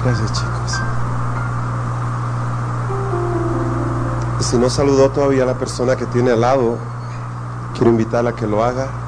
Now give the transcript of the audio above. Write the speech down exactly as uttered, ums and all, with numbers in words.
Gracias, chicos. Si no saludó todavía a la persona que tiene al lado, quiero invitarla a que lo haga.